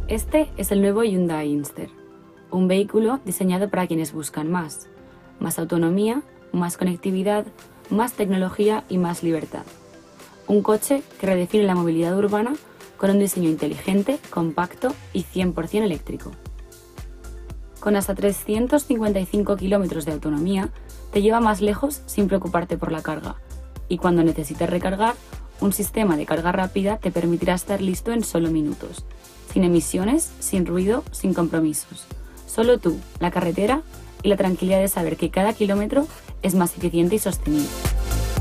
Este es el nuevo Hyundai Inster, un vehículo diseñado para quienes buscan más autonomía, más conectividad, más tecnología y más libertad. Un coche que redefine la movilidad urbana con un diseño inteligente, compacto y 100% eléctrico. Con hasta 355 kilómetros de autonomía, te lleva más lejos sin preocuparte por la carga. Y cuando necesites recargar, un sistema de carga rápida te permitirá estar listo en solo minutos. Sin emisiones, sin ruido, sin compromisos. Solo tú, la carretera y la tranquilidad de saber que cada kilómetro es más eficiente y sostenible.